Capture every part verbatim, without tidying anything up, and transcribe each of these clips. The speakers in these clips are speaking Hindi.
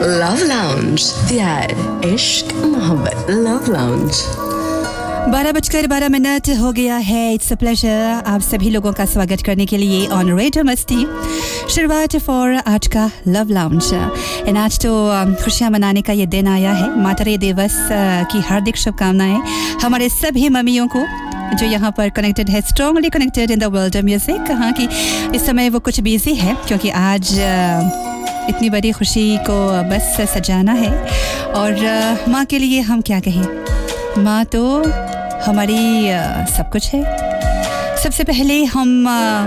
लव लाउंज, प्यार इश्क मोहब्बत। Love lounge. बारह बजकर बारह मिनट हो गया है। इट्स अ प्लेजर आप सभी लोगों का स्वागत करने के लिए ऑन रेडियो मस्ती। शुरुआत फॉर आज का लव लाउंज। एंड आज तो खुशियाँ मनाने का ये दिन आया है। मातृ दिवस की हार्दिक शुभकामनाएं हमारे सभी मम्मियों को जो यहाँ पर कनेक्टेड है, strongly connected in the world of music. कहाँ की इस समय वो कुछ बिजी है क्योंकि आज इतनी बड़ी खुशी को बस सजाना है। और माँ के लिए हम क्या कहें, माँ तो हमारी सब कुछ है। सबसे पहले हम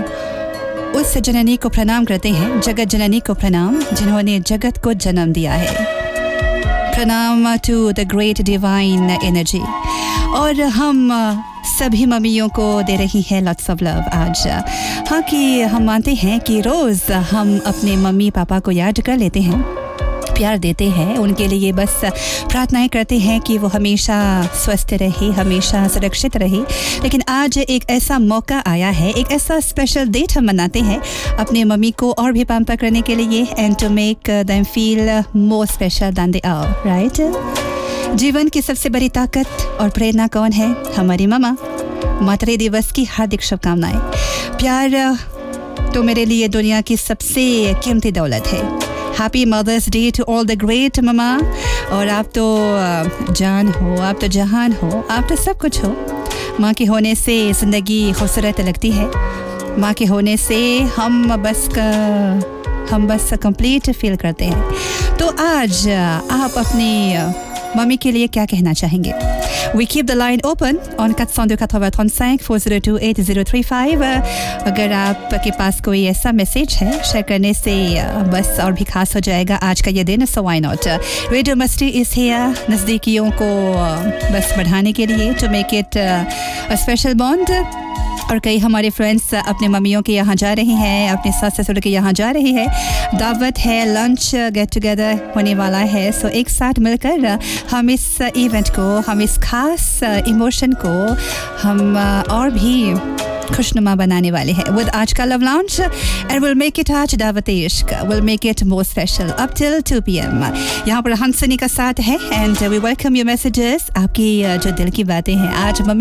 उस जननी को प्रणाम करते हैं, जगत जननी को प्रणाम, जिन्होंने जगत को जन्म दिया है। प्रणाम to the great divine energy. और हम सभी मम्मियों को दे रही है लॉट्स ऑफ लव आज। हाँ कि हम मानते हैं कि रोज़ हम अपने मम्मी पापा को याद कर लेते हैं, प्यार देते हैं, उनके लिए बस प्रार्थनाएं करते हैं कि वो हमेशा स्वस्थ रहे, हमेशा सुरक्षित रहे। लेकिन आज एक ऐसा मौका आया है, एक ऐसा स्पेशल डेट हम मनाते हैं अपने मम्मी को और भी पैम्पर करने के लिए, and to make them feel more special then they are, right. जीवन की सबसे बड़ी ताकत और प्रेरणा कौन है? हमारी मामा। मातृ दिवस की हार्दिक शुभकामनाएं। प्यार तो मेरे लिए दुनिया की सबसे कीमती दौलत है। Happy mother's day to all the great mama. और आप तो जान हो, आप तो जहान हो, आप तो सब कुछ हो। माँ के होने से ज़िंदगी खूबसूरत लगती है। माँ के होने से हम बस का हम बस कंप्लीट फील करते हैं। तो आज आप अपनी मम्मी के लिए क्या कहना चाहेंगे? We keep the line open on four zero two four eight five four zero two eight zero three five। अगर आपके पास कोई ऐसा मैसेज है शेयर करने से बस और भी खास हो जाएगा आज का ये दिन, so why not? रेडियो मस्ती is here नज़दीकियों को बस बढ़ाने के लिए, to make it a special bond। और कई हमारे फ्रेंड्स अपने मम्मियों के यहाँ जा रहे हैं, अपने सास ससुर के यहाँ जा रहे हैं। दावत है, लंच गेट टुगेदर होने वाला है। सो एक साथ मिलकर हम इस इवेंट को, हम इस खास इमोशन को हम और भी खुशनुमा बनाने वाले हैं विद आज का love lounge. And will make it आज दावत इश्क, will make it more special up till two P M. यहाँ पर हंसनी का साथ है and we welcome your messages, आपकी जो दिल की बातें हैं। आज मम्मी